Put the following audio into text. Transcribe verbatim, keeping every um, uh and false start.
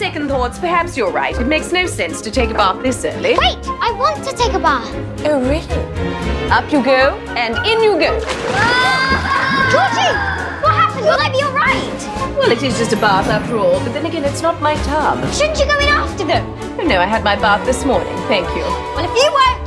second thoughts, perhaps you're right. It makes no sense to take a bath this early. Wait, I want to take a bath. Oh, really? Up you go, and in you go. Ah! Georgie, what happened? Will I be all right? Well, it is just a bath after all, but then again, it's not my tub. Shouldn't you go in after them? Oh, no, I had my bath this morning, thank you. Well, if you weren't